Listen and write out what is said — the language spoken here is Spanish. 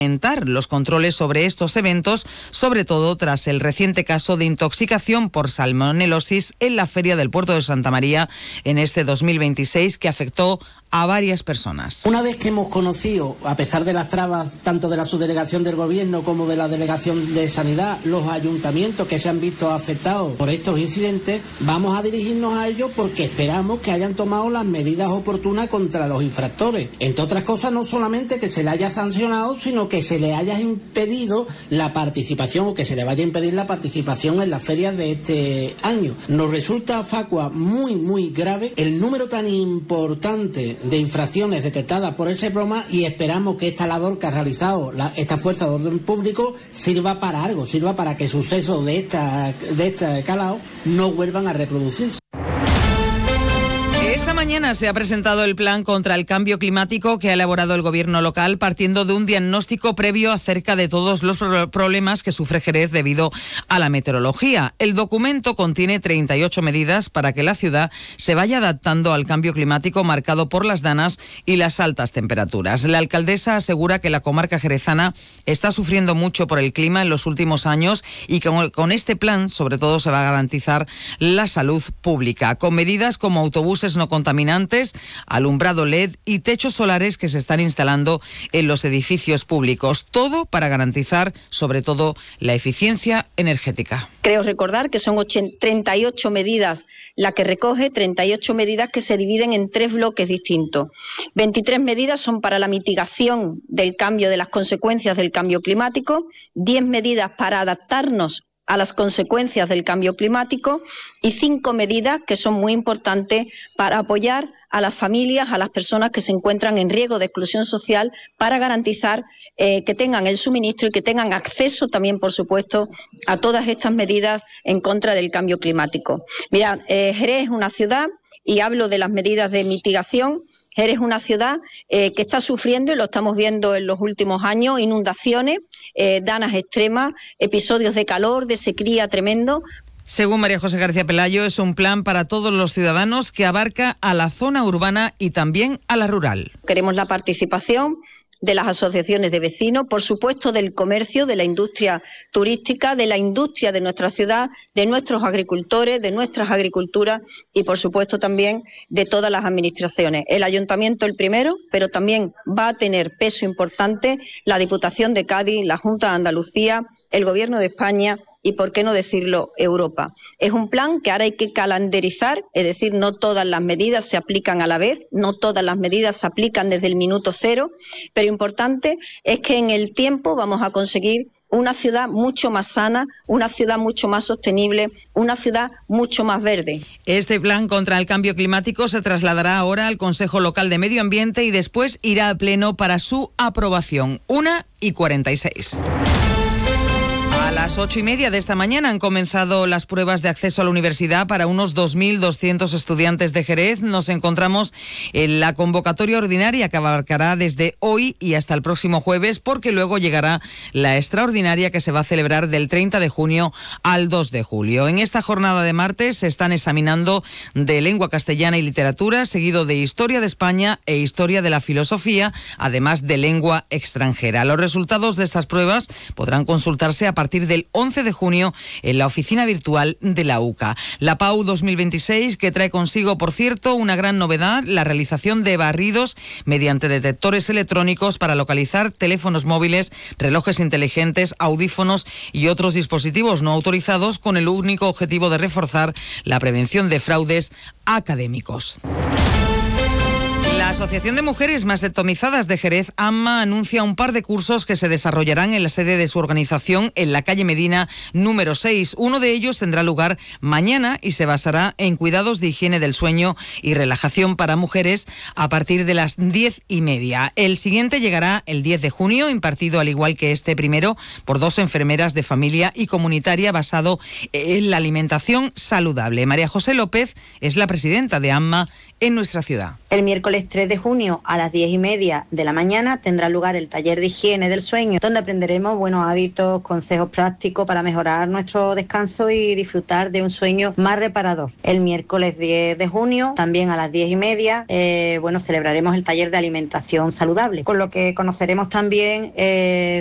los controles sobre estos eventos, sobre todo tras el reciente caso de intoxicación por salmonelosis en la Feria del Puerto de Santa María en este 2026, que afectó a varias personas. Una vez que hemos conocido, a pesar de las trabas tanto de la subdelegación del Gobierno como de la Delegación de Sanidad, los ayuntamientos que se han visto afectados por estos incidentes, vamos a dirigirnos a ellos porque esperamos que hayan tomado las medidas oportunas contra los infractores. Entre otras cosas, no solamente que se le haya sancionado, sino que se le haya impedido la participación o que se le vaya a impedir la participación en las ferias de este año. Nos resulta facua muy grave el número tan importante de infracciones detectadas por ese programa y esperamos que esta labor que ha realizado esta fuerza de orden público sirva para algo, sirva para que sucesos de este calado no vuelvan a reproducirse. Esta mañana se ha presentado el plan contra el cambio climático que ha elaborado el Gobierno local, partiendo de un diagnóstico previo acerca de todos los problemas que sufre Jerez debido a la meteorología. El documento contiene 38 medidas para que la ciudad se vaya adaptando al cambio climático marcado por las danas y las altas temperaturas. La alcaldesa asegura que la comarca jerezana está sufriendo mucho por el clima en los últimos años y que con este plan, sobre todo, se va a garantizar la salud pública, con medidas como autobuses no contaminantes, alumbrado LED y techos solares que se están instalando en los edificios públicos. Todo para garantizar, sobre todo, la eficiencia energética. Creo recordar que son 38 medidas la que recoge, 38 medidas que se dividen en 3 bloques distintos. 23 medidas son para la mitigación del cambio, de las consecuencias del cambio climático, 10 medidas para adaptarnos a las consecuencias del cambio climático y 5 medidas que son muy importantes para apoyar a las familias, a las personas que se encuentran en riesgo de exclusión social, para garantizar que tengan el suministro y que tengan acceso también, por supuesto, a todas estas medidas en contra del cambio climático. Mirad, Jerez es una ciudad, y hablo de las medidas de mitigación. Jerez es una ciudad que está sufriendo, y lo estamos viendo en los últimos años, inundaciones, danas extremas, episodios de calor, de sequía tremendo. Según María José García Pelayo, es un plan para todos los ciudadanos que abarca a la zona urbana y también a la rural. Queremos la participación de las asociaciones de vecinos, por supuesto del comercio, de la industria turística, de la industria de nuestra ciudad, de nuestros agricultores, de nuestras agriculturas y, por supuesto, también de todas las administraciones. El Ayuntamiento el primero, pero también va a tener peso importante la Diputación de Cádiz, la Junta de Andalucía, el Gobierno de España y, por qué no decirlo, Europa. Es un plan que ahora hay que calendarizar, es decir, no todas las medidas se aplican a la vez, no todas las medidas se aplican desde el minuto cero, pero importante es que en el tiempo vamos a conseguir una ciudad mucho más sana, una ciudad mucho más sostenible, una ciudad mucho más verde. Este plan contra el cambio climático se trasladará ahora al Consejo Local de Medio Ambiente y después irá a pleno para su aprobación. 1:46. A las 8:30 de esta mañana han comenzado las pruebas de acceso a la universidad para unos 2.200 estudiantes de Jerez. Nos encontramos en la convocatoria ordinaria que abarcará desde hoy y hasta el próximo jueves, porque luego llegará la extraordinaria que se va a celebrar del 30 de junio al 2 de julio. En esta jornada de martes se están examinando de lengua castellana y literatura, seguido de historia de España e historia de la filosofía, además de lengua extranjera. Los resultados de estas pruebas podrán consultarse a partir del 11 de junio en la oficina virtual de la UCA. La PAU 2026, que trae consigo, por cierto, una gran novedad, la realización de barridos mediante detectores electrónicos para localizar teléfonos móviles, relojes inteligentes, audífonos y otros dispositivos no autorizados, con el único objetivo de reforzar la prevención de fraudes académicos. La Asociación de Mujeres Mastectomizadas de Jerez, AMMA, anuncia un par de cursos que se desarrollarán en la sede de su organización en la calle Medina número 6. Uno de ellos tendrá lugar mañana y se basará en cuidados de higiene del sueño y relajación para mujeres a partir de las 10:30. El siguiente llegará el 10 de junio, impartido al igual que este primero por 2 enfermeras de familia y comunitaria, basado en la alimentación saludable. María José López es la presidenta de AMMA en nuestra ciudad. El miércoles 3 de junio a las 10:30 de la mañana tendrá lugar el taller de higiene del sueño, donde aprenderemos buenos hábitos, consejos prácticos para mejorar nuestro descanso y disfrutar de un sueño más reparador. El miércoles 10 de junio, también a las 10:30, celebraremos el taller de alimentación saludable, con lo que conoceremos también